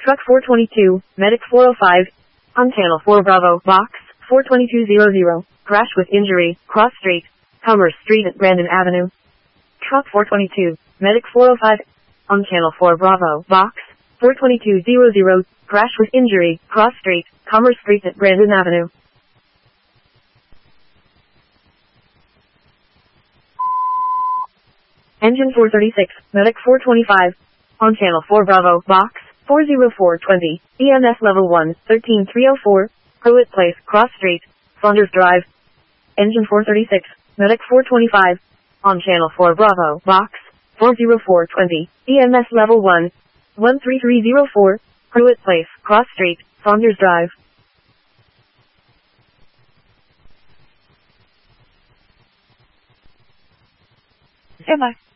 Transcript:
Truck 422, Medic 405. On Channel 4 Bravo, Box 42200. Crash with injury, cross street, Commerce Street at Brandon Avenue. Truck 422, Medic 405. On Channel 4 Bravo, Box 42200. Crash with injury, cross street, Commerce Street at Brandon Avenue. Engine 436, Medic 425. On Channel 4 Bravo, Box 40420. EMS Level 1, 13304. Pruitt Place, Cross Street, Saunders Drive. Engine 436, Medic 425. On Channel 4 Bravo, Box 40420. EMS Level 1, 13304. Pruitt Place, Cross Street, Saunders Drive. Stand by.